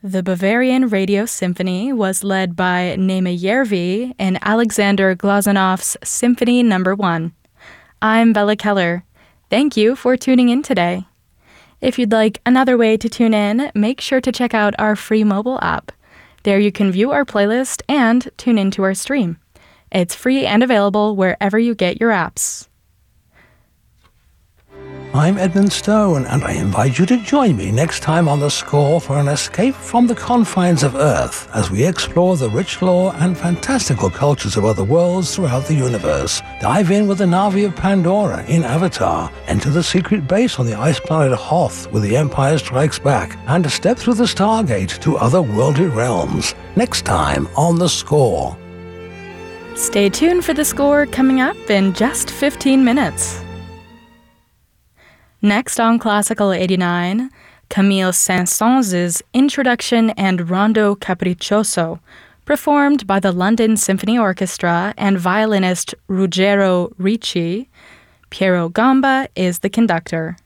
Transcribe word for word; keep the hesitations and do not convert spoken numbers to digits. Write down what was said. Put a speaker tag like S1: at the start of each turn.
S1: The Bavarian Radio Symphony was led by Naima Järvi in Alexander Glazanov's Symphony Number one. I'm Bella Keller. Thank you for tuning in today. If you'd like another way to tune in, make sure to check out our free mobile app. There you can view our playlist and tune into our stream. It's free and available wherever you get your apps.
S2: I'm Edmund Stone, and I invite you to join me next time on The Score for an escape from the confines of Earth as we explore the rich lore and fantastical cultures of other worlds throughout the universe. Dive in with the Na'vi of Pandora in Avatar, enter the secret base on the ice planet Hoth with The Empire Strikes Back, and step through the Stargate to otherworldly realms. Next time on The Score.
S1: Stay tuned for The Score coming up in just fifteen minutes. Next on Classical eighty-nine, Camille Saint-Saëns' Introduction and Rondo Capriccioso, performed by the London Symphony Orchestra and violinist Ruggero Ricci. Piero Gamba is the conductor.